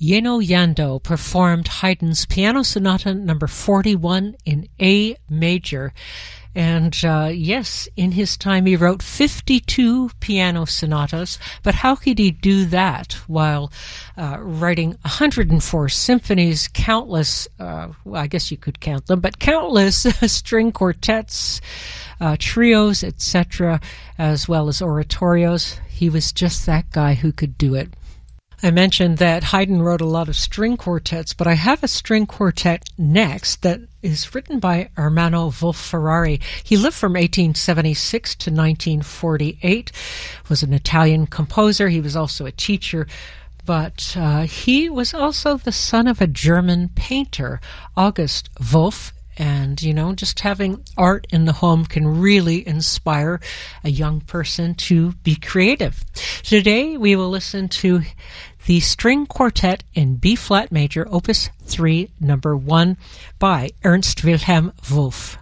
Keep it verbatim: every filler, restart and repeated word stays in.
Jenő Jandó performed Haydn's Piano Sonata number forty-one in A major. And uh, yes, in his time he wrote fifty-two piano sonatas, but how could he do that while uh, writing one hundred four symphonies, countless, uh, well, I guess you could count them, but countless string quartets, uh, trios, et cetera, as well as oratorios? He was just that guy who could do it. I mentioned that Haydn wrote a lot of string quartets, but I have a string quartet next that is written by Ermanno Wolf-Ferrari. He lived from eighteen seventy-six to nineteen forty-eight, was an Italian composer. He was also a teacher, but uh, he was also the son of a German painter, August Wolf. And, you know, just having art in the home can really inspire a young person to be creative. Today we will listen to the String Quartet in B-flat major, Opus three, number one, by Ernst Wilhelm Wolf.